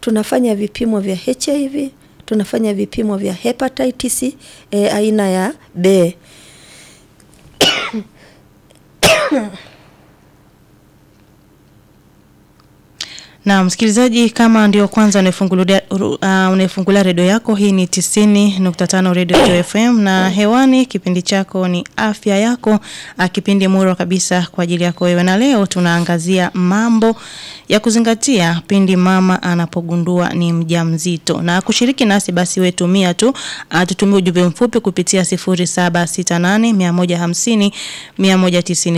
tunafanya vipimo vya HIV, tunafanya vipimo vya hepatitis aina ya B. Na msikilizaji, kama ndio kwanza unafungulia redio yako, hii ni 90.5 Radio FM na hewani kipindi chako ni afya yako, kipindi muro kabisa kwa ajili yako wewe, na leo tunaangazia mambo ya kuzingatia pindi mama anapogundua ni mjamzito. Na kushiriki nasi basi wewe tumia tutumie ujumbe mfupi kupitia 0768 150 190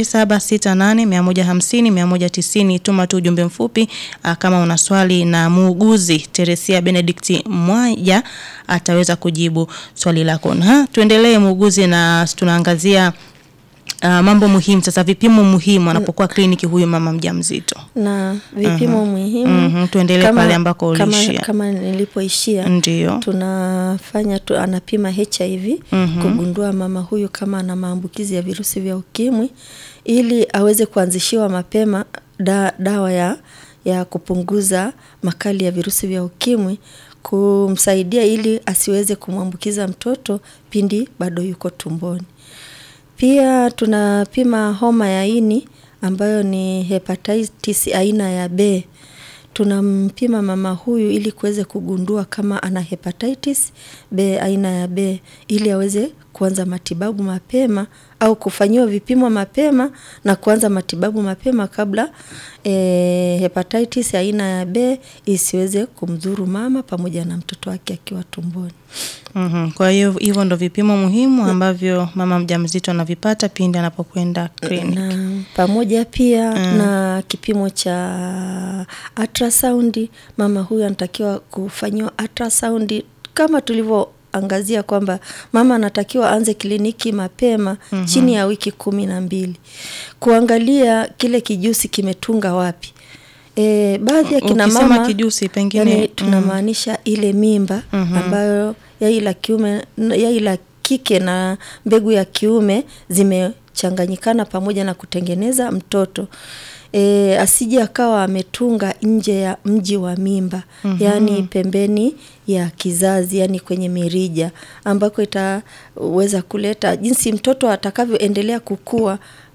0768 150 190. Tuma tu ujumbe mfupi kama una swali, na muuguzi Teresia Benedict Mwaya ataweza kujibu swali lako. Na tuendelee muuguzi, na tunaangazia mambo muhimu sasa, vipimo muhimu anapokuwa kliniki huyu mama mjamzito. Na vipimo muhimu tuendelee pale ambako ulishia. Kama nilipoishia, ndio tunafanya anapima HIV kugundua mama huyu kama ana maambukizi ya virusi vya ukimwi, ili aweze kuanzishiwa mapema dawa ya kupunguza makali ya virusi vya ukimwi, kumsaidia ili asiweze kumwambukiza mtoto pindi bado yuko tumboni. Pia tunapima homa ya ini ambayo ni hepatitis aina ya B. Tunampima mama huyu ili kuweze kugundua kama ana hepatitis B aina ya B, ili aweze kuanza matibabu mapema au kufanyiwa vipimo mapema na kuanza matibabu mapema kabla hepatitis aina ya B isiweze kumdhuru mama pamoja na mtoto wake akiwa tumboni. Kwa hiyo hivyo ndo vipimo muhimu ambavyo mama mjamzito anavipata pindi anapokwenda kliniki. Pamoja pia na kipimo cha ultrasound. Mama huyu anatakiwa kufanyiwa ultrasound kama tulivyoangazia kwamba mama anatakiwa aanze kliniki mapema chini ya wiki 12, kuangalia kile kijusi kimetunga wapi. Baadhi ya kina mama kijusi pengine yani tunamaanisha ile mimba ambayo yai la kiume, yai la kike na mbegu ya kiume zimechanganyikana pamoja na kutengeneza mtoto. Asije akawa ametunga nje ya mji wa mimba, yani pembeni ya kizazi, yani kwenye mirija, ambako itaweza kuleta jinsi mtoto atakavyoendelea kukua,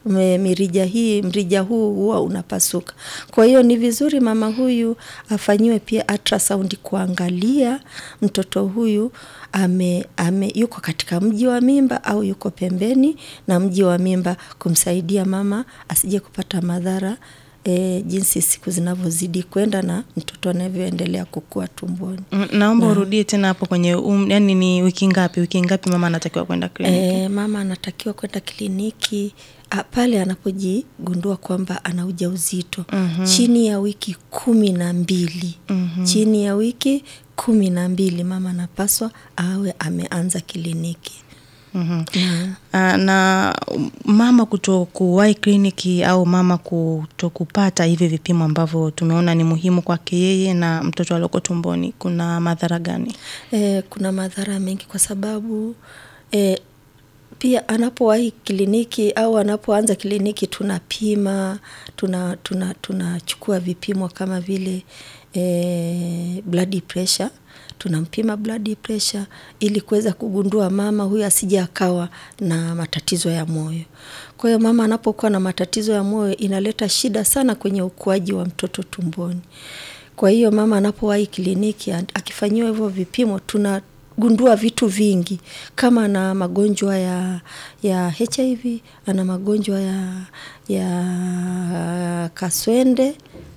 mrija huu huwa unapasuka. Kwa hiyo ni vizuri mama huyu afanyiwe pia ultrasound kuangalia mtoto huyu yuko katika mji wa mimba au yuko pembeni na mji wa mimba, kumsaidia mama asije kupata madhara jinsi siku zinavyozidi kwenda na mtoto anavyoendelea kukua tumboni. Naomba urudie tena hapo kwenye yani ni wiki ngapi mama anatakiwa kwenda kliniki? Mama anatakiwa kwenda kliniki pale anapojigundua kwamba ana ujauzito chini ya wiki 12. Chini ya wiki 12 mama anapaswa awe ameanza kliniki. Na mama kutokuwahi kliniki au mama kutokupata hivi vipimo ambavyo tumeona ni muhimu kwake yeye na mtoto aliyoko tumboni, kuna madhara gani? Kuna madhara mengi, kwa sababu pia anapowahi kliniki au anapoanza kliniki tunapima, tunachukua vipimo kama vile blood pressure. Tunampima blood pressure ili kuweza kugundua mama huyu asije akawa na matatizo ya moyo. Kwa hiyo mama anapokuwa na matatizo ya moyo inaleta shida sana kwenye ukuaji wa mtoto tumboni. Kwa hiyo mama anapowahi kliniki akifanyiwa hivyo vipimo, tunagundua vitu vingi, kama na magonjwa ya HIV, ana magonjwa ya kaswende,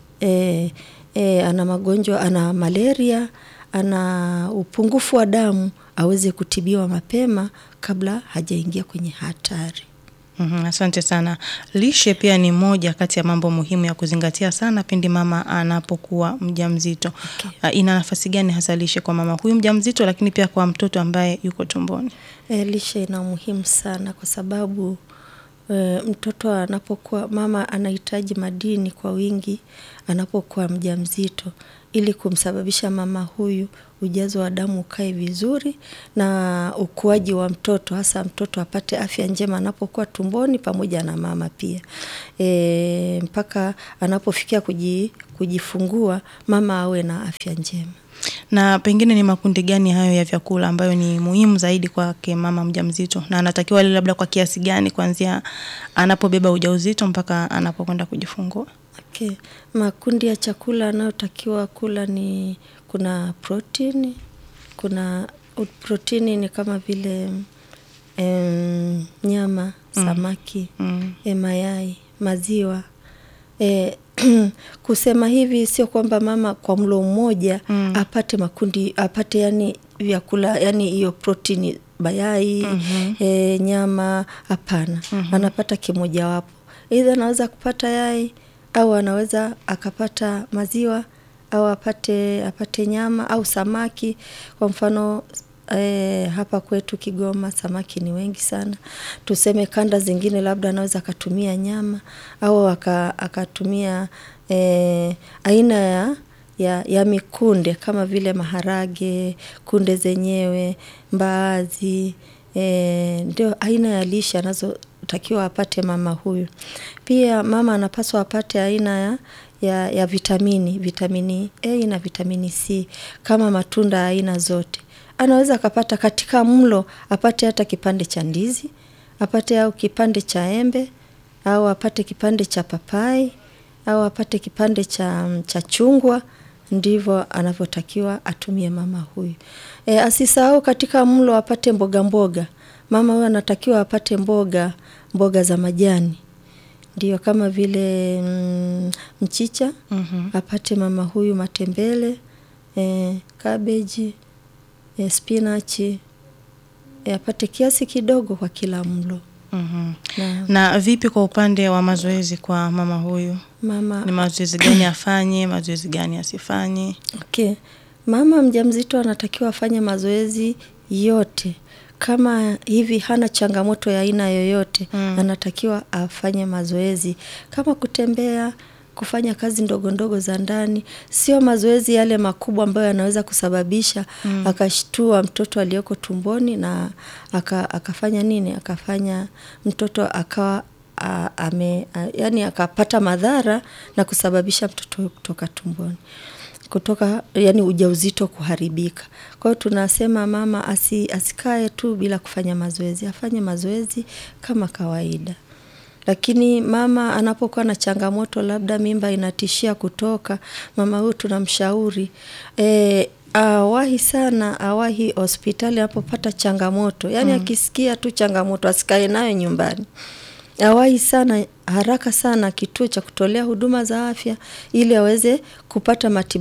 ana magonjwa, ana malaria, ana upungufu wa damu, aweze kutibiwa mapema kabla hajaingia kwenye hatari. Asante sana. Lishe pia ni moja kati ya mambo muhimu ya kuzingatia sana pindi mama anapokuwa mjamzito. Ina nafasi gani hasa lishe kwa mama huyu mjamzito, lakini pia kwa mtoto ambaye yuko tumboni? Lishe ina muhimu sana, kwa sababu mtoto anapokuwa, mama anahitaji madini kwa wingi anapokuwa mjamzito, ili kumsababisha mama huyu ujazo wa damu ukae vizuri na ukuaji wa mtoto, hasa mtoto apate afya njema anapokuwa tumboni pamoja na mama pia. Mpaka anapofikia kujifungua, mama awe na afya njema. Na pengine ni makundi gani hayo ya vyakula ambayo ni muhimu zaidi kwake mama mjamzito, na anatakiwa ale labda kwa kiasi gani kuanzia anapobeba ujauzito mpaka anapokwenda kujifungua? Okay. Makundi ya chakula anayotakiwa kula ni kuna protini. Kuna protini ni kama vile nyama, samaki, mayai, maziwa. Kusema hivi sio kwamba mama kwa mlo mmoja apate makundi, apate yani vyakula, yani hiyo protini, mayai, nyama, hapana. Anapata kimoja wapo. Either anaweza kupata yai au anaweza akapata maziwa au apate nyama au samaki. Kwa mfano hapa kwetu Kigoma samaki ni wengi sana. Tuseme kanda zingine labda anaweza akatumia nyama au akatumia aina ya mikunde kama vile maharage, kunde zenyewe, mbaazi, ndio aina ya lishe anazotakiwa apate mama huyu. Pia mama anapaswa apate aina ya vitamini A na vitamini C kama matunda aina zote. Anaweza akapata katika mlo, apate hata kipande cha ndizi, apate au kipande cha embe, au apate kipande cha papai, au apate kipande cha chungwa. Ndivyo anavyotakiwa atumie mama huyu. Asisahau katika mlo apate mboga. Mama huyu anatakiwa apate mboga za majani. Ndio kama vile mchicha, apate mama huyu matembele, cabbage, spinach, apate kiasi kidogo kwa kila mlo. Na vipi kwa upande wa mazoezi kwa mama huyu? Ni mazoezi gani afanye, mazoezi gani asifanye? Okay. Mama mjamzito anatakiwa afanye mazoezi yote. Kama hivi hana changamoto ya aina yoyote, anatakiwa afanye mazoezi. Kama kutembea, kufanya kazi ndogo ndogo za ndani, sio mazoezi yale makubwa ambayo yanaweza kusababisha akashtua mtoto aliyoko tumboni na akafanya nini? Akafanya mtoto akawa yani akapata madhara na kusababisha mtoto kutoka tumboni. Yani ujauzito kuharibika. Kwa hiyo tunasema mama asikae tu bila kufanya mazoezi, afanye mazoezi kama kawaida. Lakini mama anapokuwa na changamoto, labda mimba inatishia kutoka, mama huyu tunamshauri awahi hospitali anapopata changamoto. Yani akisikia tu changamoto asikae nayo nyumbani. Awahi haraka sana kituo cha kutolea huduma za afya ili aweze kupata matibabu.